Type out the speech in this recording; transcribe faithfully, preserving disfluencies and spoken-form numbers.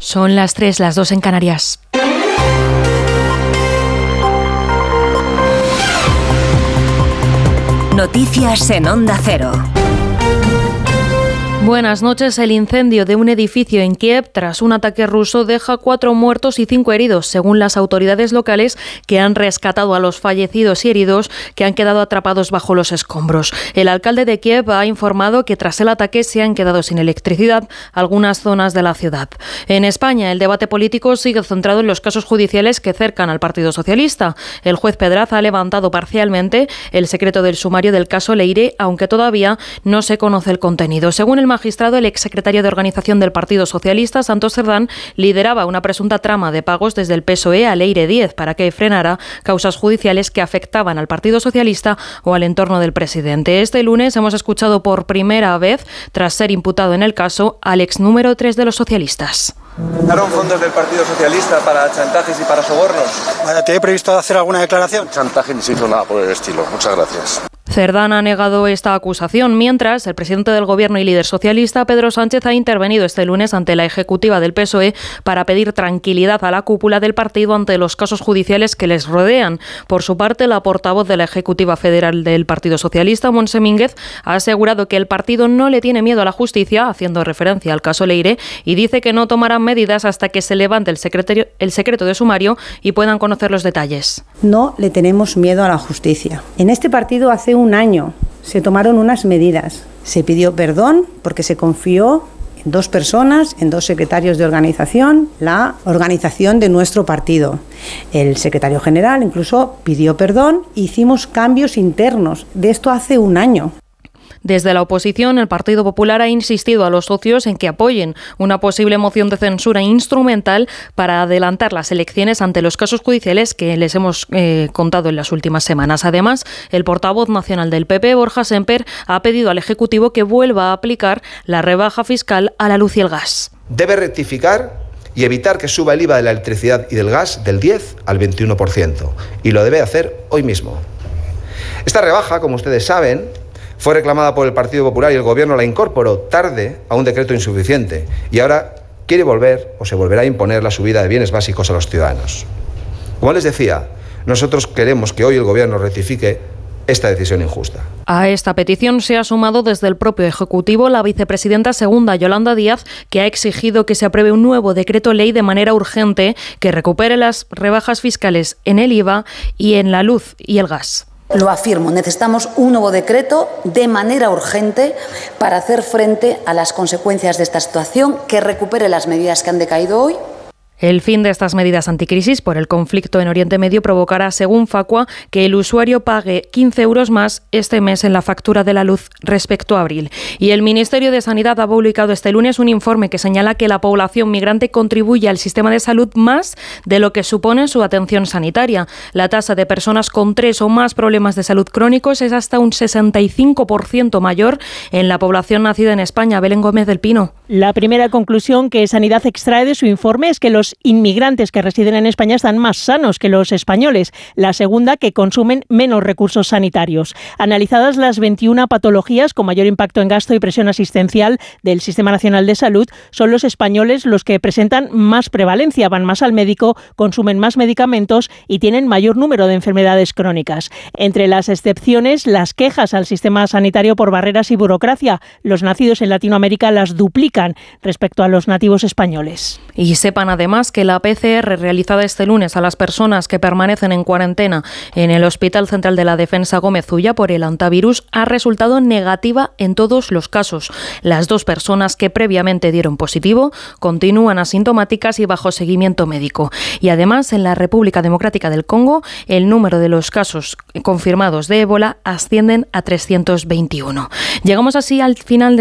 Son las tres, las dos en Canarias. Noticias en Onda Cero. Buenas noches. El incendio de un edificio en Kiev tras un ataque ruso deja cuatro muertos y cinco heridos, según las autoridades locales, que han rescatado a los fallecidos y heridos que han quedado atrapados bajo los escombros. El alcalde de Kiev ha informado que tras el ataque se han quedado sin electricidad algunas zonas de la ciudad. En España, el debate político sigue centrado en los casos judiciales que cercan al Partido Socialista. El juez Pedraza ha levantado parcialmente el secreto del sumario del caso Leire, aunque todavía no se conoce el contenido. Según el magistrado, el exsecretario de Organización del Partido Socialista, Santos Cerdán, lideraba una presunta trama de pagos desde el P S O E a Leire Díez para que frenara causas judiciales que afectaban al Partido Socialista o al entorno del presidente. Este lunes hemos escuchado por primera vez, tras ser imputado en el caso, al ex número tres de los socialistas. ¿Daron fondos del Partido Socialista para chantajes y para sobornos? ¿Te he previsto hacer alguna declaración? Chantaje ni se hizo nada por el estilo. Muchas gracias. Cerdán ha negado esta acusación, mientras el presidente del Gobierno y líder socialista, Pedro Sánchez, ha intervenido este lunes ante la ejecutiva del P S O E para pedir tranquilidad a la cúpula del partido ante los casos judiciales que les rodean. Por su parte, la portavoz de la ejecutiva federal del Partido Socialista, Montse Mínguez, ha asegurado que el partido no le tiene miedo a la justicia, haciendo referencia al caso Leire, y dice que no tomarán medidas hasta que se levante el, el secreto de sumario y puedan conocer los detalles. No le tenemos miedo a la justicia. En este partido hace un año se tomaron unas medidas. Se pidió perdón porque se confió en dos personas, en dos secretarios de organización, la organización de nuestro partido. El secretario general incluso pidió perdón e hicimos cambios internos. De esto hace un año. Desde la oposición, el Partido Popular ha insistido a los socios en que apoyen una posible moción de censura instrumental para adelantar las elecciones ante los casos judiciales que les hemos eh, contado en las últimas semanas. Además, el portavoz nacional del P P, Borja Sémper, ha pedido al Ejecutivo que vuelva a aplicar la rebaja fiscal a la luz y el gas. Debe rectificar y evitar que suba el I V A de la electricidad y del gas del diez al veintiuno por ciento. Y lo debe hacer hoy mismo. Esta rebaja, como ustedes saben, fue reclamada por el Partido Popular y el Gobierno la incorporó tarde a un decreto insuficiente y ahora quiere volver o se volverá a imponer la subida de bienes básicos a los ciudadanos. Como les decía, nosotros queremos que hoy el Gobierno rectifique esta decisión injusta. A esta petición se ha sumado desde el propio Ejecutivo la vicepresidenta segunda, Yolanda Díaz, que ha exigido que se apruebe un nuevo decreto ley de manera urgente que recupere las rebajas fiscales en el I V A y en la luz y el gas. Lo afirmo, necesitamos un nuevo decreto de manera urgente para hacer frente a las consecuencias de esta situación, que recupere las medidas que han decaído hoy. El fin de estas medidas anticrisis por el conflicto en Oriente Medio provocará, según Facua, que el usuario pague quince euros más este mes en la factura de la luz respecto a abril. Y el Ministerio de Sanidad ha publicado este lunes un informe que señala que la población migrante contribuye al sistema de salud más de lo que supone su atención sanitaria. La tasa de personas con tres o más problemas de salud crónicos es hasta un sesenta y cinco por ciento mayor en la población nacida en España. Belén Gómez del Pino. La primera conclusión que Sanidad extrae de su informe es que los inmigrantes que residen en España están más sanos que los españoles. La segunda, que consumen menos recursos sanitarios. Analizadas las veintiuna patologías con mayor impacto en gasto y presión asistencial del Sistema Nacional de Salud, son los españoles los que presentan más prevalencia, van más al médico, consumen más medicamentos y tienen mayor número de enfermedades crónicas. Entre las excepciones, las quejas al sistema sanitario por barreras y burocracia. Los nacidos en Latinoamérica las duplican respecto a los nativos españoles. Y sepan además que la P C R realizada este lunes a las personas que permanecen en cuarentena en el Hospital Central de la Defensa Gómez Ulla por el hantavirus ha resultado negativa en todos los casos. Las dos personas que previamente dieron positivo continúan asintomáticas y bajo seguimiento médico. Y además, en la República Democrática del Congo, el número de los casos confirmados de ébola ascienden a trescientos veintiuno. Llegamos así al final de